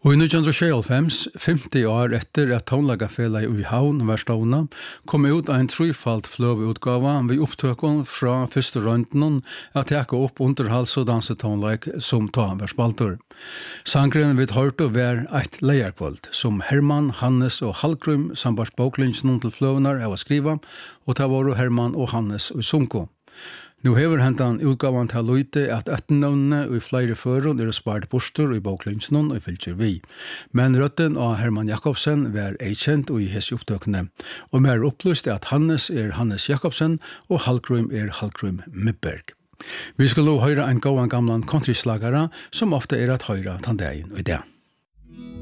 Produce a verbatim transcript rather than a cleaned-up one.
Og i nitjan tjuefem, femti år etter at tonlagafela i Havn var stående, kom ut en trufalt fløveutgave ved opptøkken fra første røntgen at jeg opp underhals- og dansetonlag som ta var spalter. Sangren vidt hørte var et leierkvöld, som Herman, Hannes og Hallgrim sambart boklinjen til fløvener av å skrive, og ta var Herman og Hannes og sunko. Nu hever hentan utgavan til Løyte at etternavnene og i flere førund er spart bostur i boklinjen og fylkjer vi. Men røtten av Herman Jakobsen var eikjent og i hese opptøkene, og mer opplyst er at Hannes er Hannes Jakobsen og Hallgrim er Hallgrim Mibberg. Vi skulle høre en gåan gamlan countryslagare som ofte er at høyre tandegin og i det.